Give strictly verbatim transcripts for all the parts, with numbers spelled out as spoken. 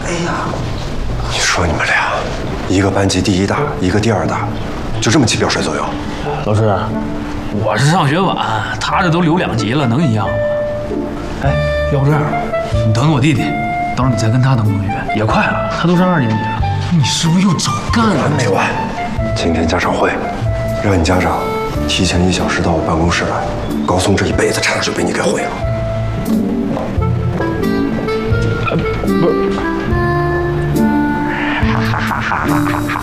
哎呀，你说你们俩，一个班级第一大，一个第二大，就这么起表率作用？ 老师，我是上学晚，他这都留两级了，能一样吗？哎，要不这样，你等等我弟弟，到时候你再跟他当同学，也快了，他都上二年级了。你是不是又找干了？ 完没完？今天家长会，让你家长提前一小时到我办公室来。高松这一辈子差点就被你给毁了。 呃，不是。 哈哈哈哈哈哈哈！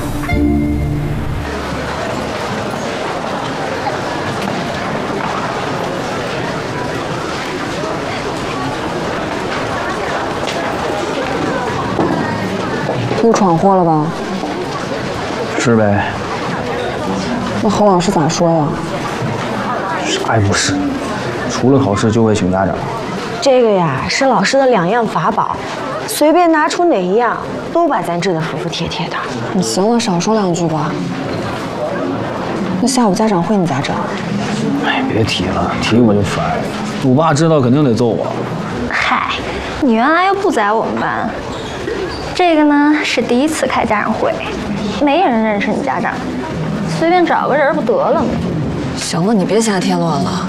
又闯祸了吧？ 是呗。 那侯老师咋说呀？ 啥也不是，除了考试就会请家长。 这个呀是老师的两样法宝，随便拿出哪一样，都把咱治得服服帖帖的。 你行了，少说两句吧。那下午家长会你咋整？ 哎，别提了，提我就烦。我爸知道肯定得揍我。 嗨，你原来又不在我们班。这个呢是第一次开家长会，没人认识你家长，随便找个人不得了吗？ 行了，你别瞎添乱了。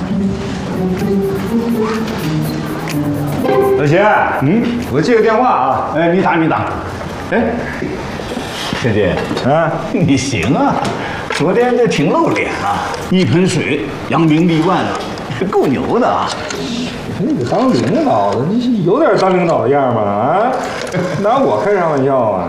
老秦，嗯，我接个电话啊。哎，你打你打。哎，姐姐啊，你行啊，昨天这挺露脸啊，一盆水扬名立万了，够牛的啊。 你个当领导的，你有点当领导的样吗？啊，拿我开啥玩笑啊？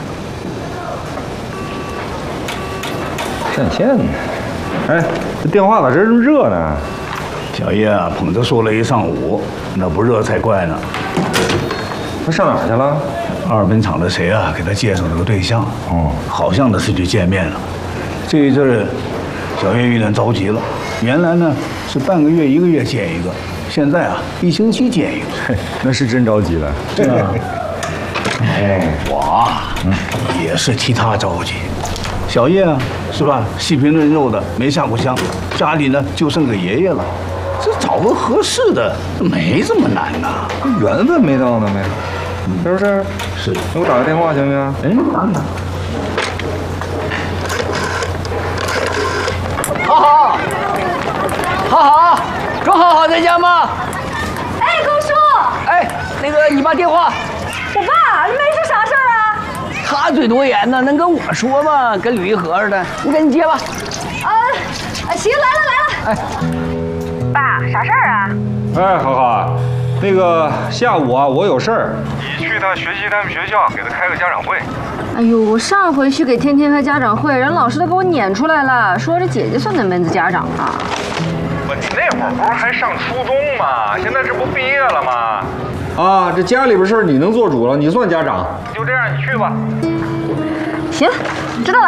骗钱呢！哎，这电话咋这么热呢？ 小叶啊，捧着说了一上午，那不热才怪呢。 他上哪儿去了？ 二本厂的谁啊，给他介绍了个对象。哦，好像的是去见面了。这一阵儿，小叶有点着急了。原来呢是半个月、一个月见一个。现在啊，一星期见一个， 那是真着急了。 对啊，哎，我啊，嗯，也是替他着急。小叶啊，是吧？细皮嫩肉的，没下过乡，家里呢就剩个爷爷了。这找个合适的，没这么难呐。 缘分没到呢呗，是不是？ 是。 那我打个电话行不行？ 哎，打打。 好好，好好。钟浩浩在家吗？ 哎，高叔。 哎，那个你爸电话。 我爸，没事啥事儿啊？ 他嘴多严呢，能跟我说吗？跟吕一和似的。你赶紧接吧。 啊，行，来了来了。哎，爸，啥事儿啊？ 哎，浩浩，那个下午啊，我有事儿。 你去他学习他们学校，给他开个家长会。 哎呦，我上回去给天天开家长会，人老师都给我撵出来了，说这姐姐算哪门子家长啊？ 不，你那会儿不是还上初中吗？现在这不毕业了吗？ 啊，这家里边事儿你能做主了，你算家长。 就这样，你去吧。 行，知道了。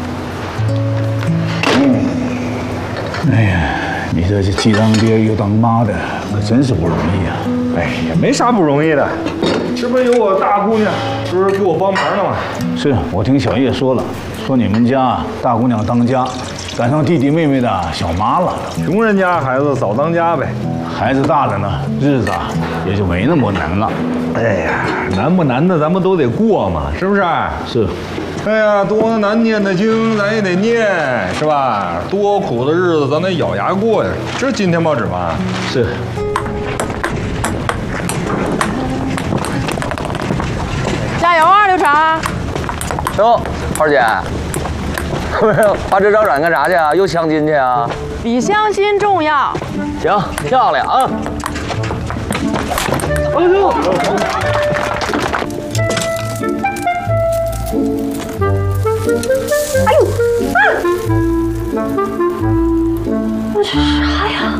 嗯，哎呀，你这既当爹又当妈的，那真是不容易啊。 哎，也没啥不容易的，这不有我大姑娘，不是给我帮忙呢吗？ 是我听小叶说了，说你们家大姑娘当家，赶上弟弟妹妹的小妈了。 穷人家孩子早当家呗， 孩子大了呢，日子啊也就没那么难了。 哎呀，难不难的咱们都得过嘛，是不是？ 是。 哎呀，多难念的经咱也得念，是吧？多苦的日子咱得咬牙过呀。这是今天报纸吗？ 是。 加油啊，刘长！ 哟，花姐，发这张展干啥去啊？又相亲去啊？ 比相亲重要。 行，漂亮啊！哎呦！ 哎呦！啊！我这啥呀？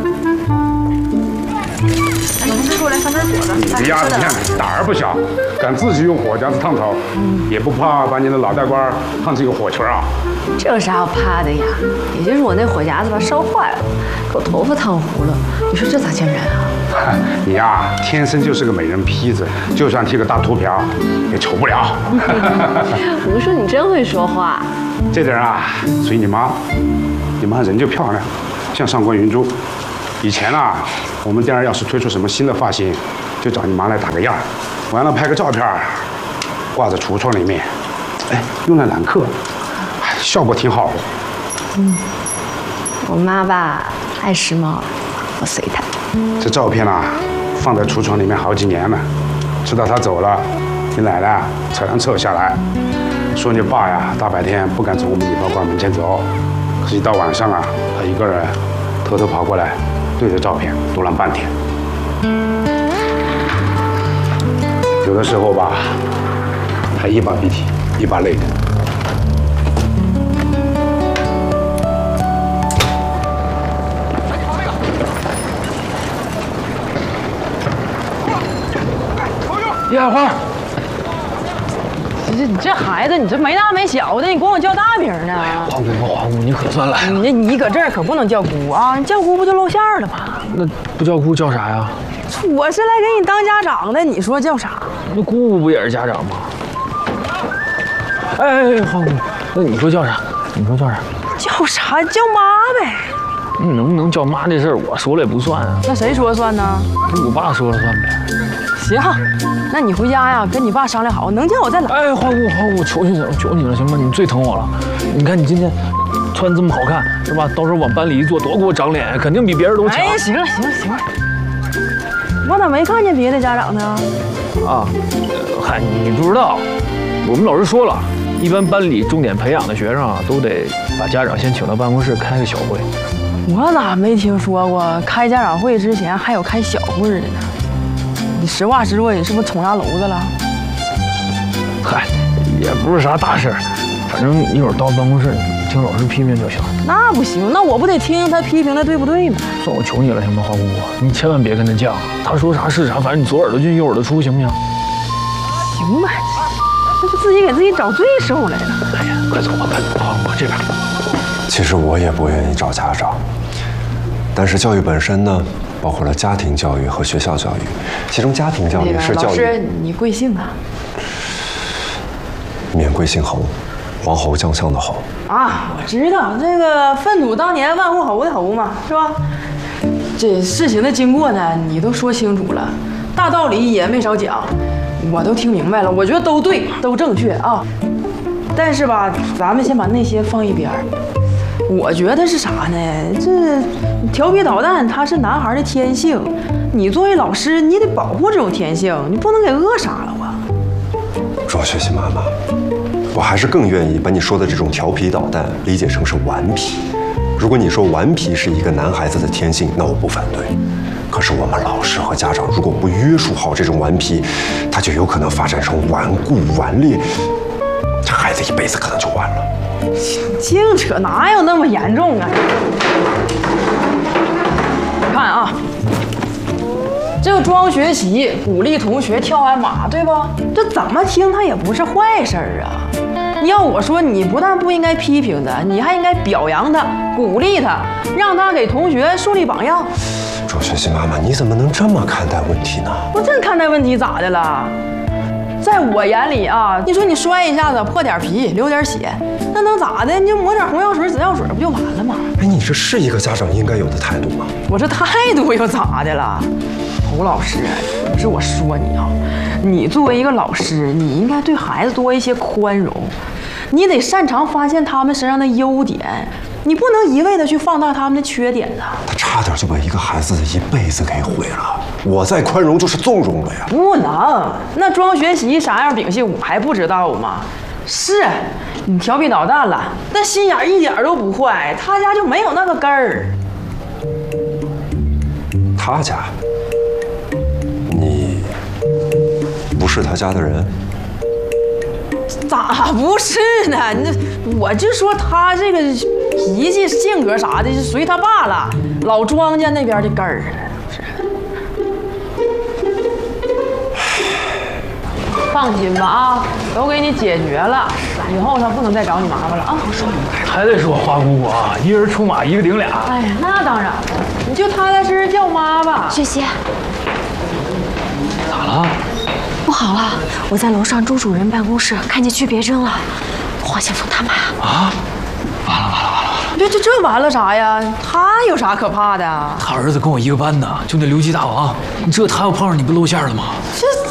哎，你这过来放点果子。 你这丫头，你看胆儿不小，敢自己用火夹子烫头，也不怕把你的脑袋瓜烫成一个火球啊！ 这有啥好怕的呀？也就是我那火夹子吧烧坏了，给我头发烫糊了。你说这咋见人啊？ 你呀，天生就是个美人坯子，就算剃个大秃瓢，也丑不了。 吴叔，你真会说话。 这点啊，随你妈，你妈人就漂亮，像上官云珠。以前啊，我们店儿要是推出什么新的发型，就找你妈来打个样，完了拍个照片， 挂在橱窗里面，哎，用来揽客，哎，效果挺好的。 嗯，我妈吧爱时髦，我随她。 这照片啊，放在橱窗里面好几年了，直到她走了，你奶奶才让撤下来，说你爸呀，大白天不敢从我们礼包馆门前走，可是一到晚上啊，他一个人偷偷跑过来，对着照片嘟囔半天。有的时候吧，还一把鼻涕一把泪的。 叶小花， 你这你这孩子，你这没大没小的，你管我叫大名呢？ 花姑花花姑，你可算来了。 你你搁这儿可不能叫姑啊，你叫姑不就露馅了吗？ 那不叫姑叫啥呀？ 我是来给你当家长的，你说叫啥？ 那姑不也是家长吗？哎哎哎，花姑，那你说叫啥？你说叫啥？ 叫啥？叫妈呗。 你能不能叫妈这事儿，我说了也不算啊。 那谁说了算呢？ 我爸说了算呗。 行，那你回家呀，跟你爸商量好，能叫我再来。 哎，花姑花姑，求求你了，求你了，行吗？你最疼我了。你看你今天穿这么好看，是吧？到时候往班里一坐，多给我长脸，肯定比别人都强。 哎，行了行了行了，我咋没看见别的家长呢？ 啊，嗨，你不知道，我们老师说了，一般班里重点培养的学生啊，都得把家长先请到办公室开个小会。 我咋没听说过开家长会之前还有开小会的呢？你实话实说，你是不是捅啥娄子了？ 嗨，也不是啥大事儿，反正一会儿到办公室听老师批评就行。 那不行，那我不得听他批评的对不对吗？ 算我求你了，行吗，花姑姑？你千万别跟他犟，他说啥是啥，反正你左耳朵进右耳朵出，行不行？ 行吧，这不自己给自己找罪受来了。 哎呀，快走吧，快走吧，花姑姑这边。 其实我也不愿意找家长，但是教育本身呢，包括了家庭教育和学校教育，其中家庭教育是教育。 老师，你贵姓啊？ 免贵姓侯，黄侯将相的侯。 啊，我知道这个粪土当年万户侯的侯嘛，是吧？这事情的经过呢，你都说清楚了，大道理也没少讲，我都听明白了，我觉得都对，都正确啊。但是吧，咱们先把那些放一边儿。我觉得是啥呢？这调皮捣蛋，他是男孩的天性。你作为老师，你得保护这种天性，你不能给扼杀了啊！ 卓学习妈妈，我还是更愿意把你说的这种调皮捣蛋理解成是顽皮。如果你说顽皮是一个男孩子的天性，那我不反对。可是我们老师和家长如果不约束好这种顽皮，他就有可能发展成顽固顽劣，这孩子一辈子可能就完了。 净扯，哪有那么严重啊？看啊，这个装学习，鼓励同学跳完马，对吧？这怎么听他也不是坏事儿啊。要我说，你不但不应该批评他，你还应该表扬他，鼓励他，让他给同学树立榜样。 卓学习妈妈，你怎么能这么看待问题呢？ 我这看待问题咋的了？在我眼里啊，你说你摔一下子破点皮流点血，那能咋的？你就抹点红药水、紫药水不就完了吗？ 哎，你这是一个家长应该有的态度吗？ 我这态度又咋的了？侯老师，不是我说你啊，你作为一个老师，你应该对孩子多一些宽容，你得擅长发现他们身上的优点，你不能一味的去放大他们的缺点呐。 他差点就把一个孩子的一辈子给毁了，我再宽容就是纵容了呀。 不能，那装学习啥样秉性我还不知道吗？是你调皮捣蛋了，但心眼一点都不坏，他家就没有那个根儿。 他家？你不是他家的人？ 咋不是呢？你我就说他这个脾气、性格啥的，就随他爸了，老庄家那边的根儿。放心吧啊，都给你解决了，以后他不能再找你麻烦了啊。 还得说花姑姑啊，一人出马，一个顶俩。 哎呀，那当然了，你就踏踏实实叫妈吧。 学习咋了？ 不好了，我在楼上朱主任办公室看见区别针了，黄先锋他妈啊！完了完了完了完了！ 这这这完了啥呀？他有啥可怕的？ 他儿子跟我一个班的，就那留级大王，这他要碰上你不露馅了吗？ 这